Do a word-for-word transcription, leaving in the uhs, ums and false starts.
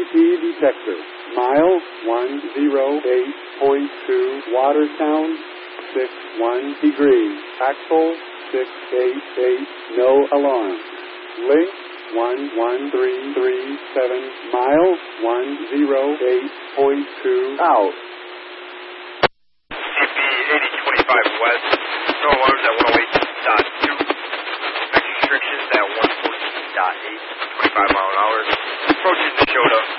T detector. Mile one oh eight point two, Watertown, six one degrees. Axle, six eight eight, no alarm. Link, one one three three seven, mile one oh eight point two, out. C P eighty twenty-five west, no alarms at one oh eight point two, expecting restrictions at one fourteen point eight, twenty-five mile an hour, approaching Neshota.